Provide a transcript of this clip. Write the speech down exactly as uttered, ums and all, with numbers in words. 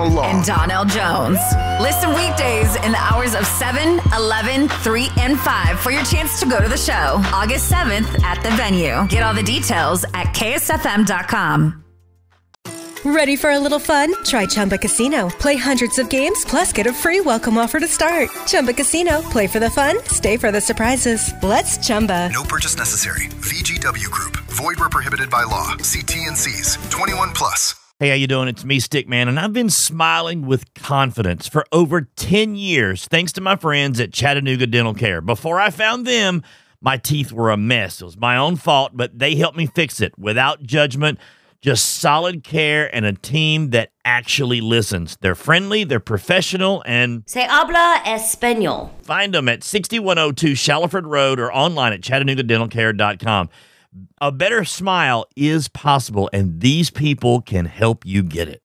and Donnell Jones. Listen weekdays in the hours of seven, eleven, three, and five for your chance to go to the show August seventh at the venue. Get all the details at K S F M dot com. Ready for a little fun? Try Chumba Casino. Play hundreds of games, plus get a free welcome offer to start. Chumba Casino. Play for the fun, stay for the surprises. Let's Chumba. No purchase necessary. V G W Group. Void where prohibited by law. See T N Cs. twenty-one plus. Hey, how you doing? It's me, Stickman, and I've been smiling with confidence for over ten years thanks to my friends at Chattanooga Dental Care. Before I found them, my teeth were a mess. It was my own fault, but they helped me fix it without judgment, just solid care and a team that actually listens. They're friendly, they're professional, and... Se habla español. Find them at sixty-one oh two Shallowford Road or online at Chattanooga Dental Care dot com. A better smile is possible, and these people can help you get it.